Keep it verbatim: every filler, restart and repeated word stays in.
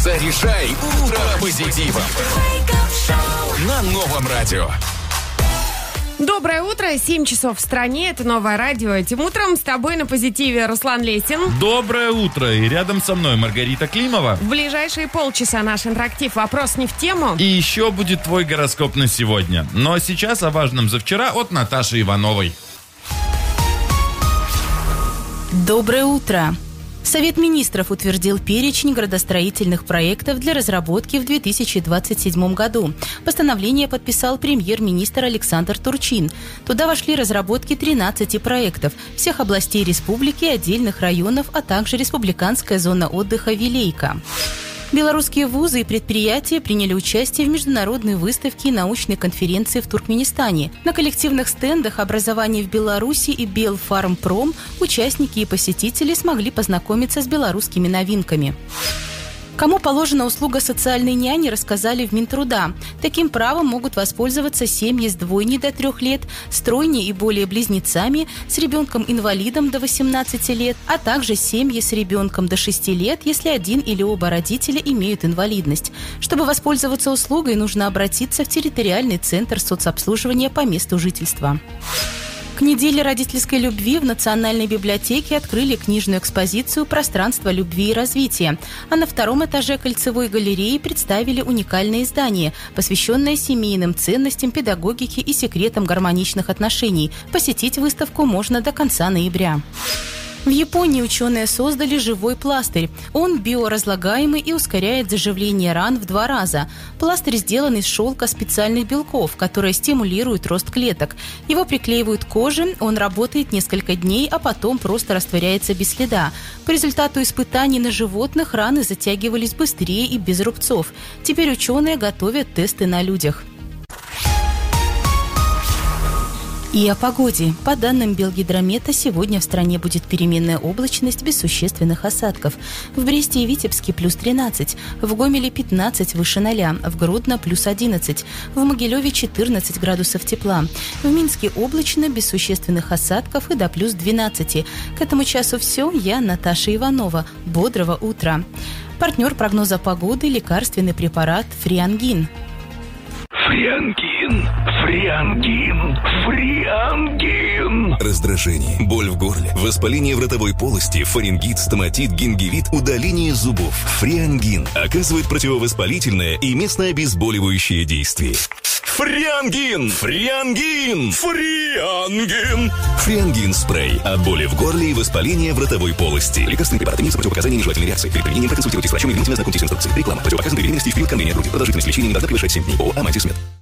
Заряжай утро позитивом на Новом радио. Доброе утро, семь часов в стране, это Новое радио. Этим утром с тобой на позитиве Руслан Лесин. Доброе утро, и рядом со мной Маргарита Климова. В ближайшие полчаса наш интерактив «Вопрос не в тему». И еще будет твой гороскоп на сегодня. Но сейчас о важном за вчера от Наташи Ивановой. Доброе утро. Совет министров утвердил перечень градостроительных проектов для разработки в две тысячи двадцать седьмом году. Постановление подписал премьер-министр Александр Турчин. Туда вошли разработки тринадцати проектов всех областей республики, отдельных районов, а также республиканская зона отдыха «Вилейка». Белорусские вузы и предприятия приняли участие в международной выставке и научной конференции в Туркменистане. На коллективных стендах «Образование в Беларуси» и «Белфармпром» участники и посетители смогли познакомиться с белорусскими новинками. Кому положена услуга социальной няни, рассказали в Минтруда. Таким правом могут воспользоваться семьи с двойней до трех лет, с тройней и более близнецами, с ребенком-инвалидом до восемнадцати лет, а также семьи с ребенком до шести лет, если один или оба родителя имеют инвалидность. Чтобы воспользоваться услугой, нужно обратиться в территориальный центр соцобслуживания по месту жительства. К неделе родительской любви в Национальной библиотеке открыли книжную экспозицию «Пространство любви и развития», а на втором этаже кольцевой галереи представили уникальное издание, посвященное семейным ценностям, педагогике и секретам гармоничных отношений. Посетить выставку можно до конца ноября. В Японии ученые создали живой пластырь. Он биоразлагаемый и ускоряет заживление ран в два раза. Пластырь сделан из шелка специальных белков, которые стимулируют рост клеток. Его приклеивают к коже, он работает несколько дней, а потом просто растворяется без следа. По результату испытаний на животных раны затягивались быстрее и без рубцов. Теперь ученые готовят тесты на людях. И о погоде. По данным Белгидромета, сегодня в стране будет переменная облачность без существенных осадков. В Бресте и Витебске плюс тринадцать, в Гомеле пятнадцать выше ноля, в Гродно плюс одиннадцать, в Могилеве четырнадцать градусов тепла. В Минске облачно, без существенных осадков и до плюс двенадцати. К этому часу все. Я Наташа Иванова. Бодрого утра. Партнер прогноза погоды – лекарственный препарат «Фриангин». Фриангин, Фриангин, Фриангин. Раздражение, боль в горле, воспаление в ротовой полости, фарингит, стоматит, гингивит, удаление зубов. Фриангин оказывает противовоспалительное и местное обезболивающее действие. Фриангин! Фриангин! Фриангин! Фриангин спрей. От боли в горле и воспаления в ротовой полости. Лекарственный препарат имеется противопоказания и нежелательной реакции. Перед применением проконсультируйтесь с врачом и внимательно ознакомьтесь с инструкцией. Реклама. Противопоказан при беременности в период кормления грудью. Продолжительность лечения не должна превышать семь дней. ООО «Амантис Мед».